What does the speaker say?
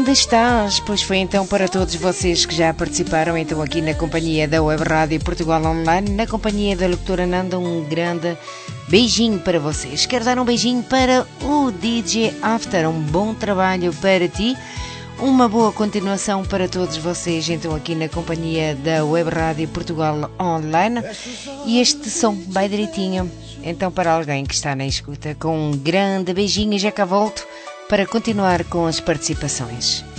onde estás? Pois foi então para todos vocês que já participaram então aqui na companhia da Web Rádio Portugal Online, na companhia da locutora Nanda, um grande beijinho para vocês. Quero dar um beijinho para o DJ After, um bom trabalho para ti, uma boa continuação para todos vocês então aqui na companhia da Web Rádio Portugal Online, e este som vai direitinho então para alguém que está na escuta, com um grande beijinho, e já cá volto para continuar com as participações.